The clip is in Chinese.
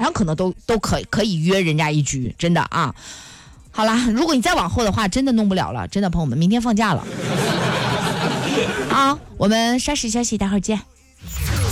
上可能都可以约人家一局，真的啊。好啦，如果你再往后的话，真的弄不了了，真的朋友们，明天放假了。好，我们稍事休息，待会儿见。